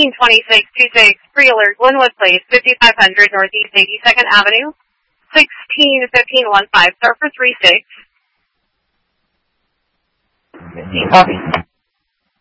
162626, pre-alert, Glenwood Place, 5500 Northeast 82nd Avenue, 161515, start for 36. Copy.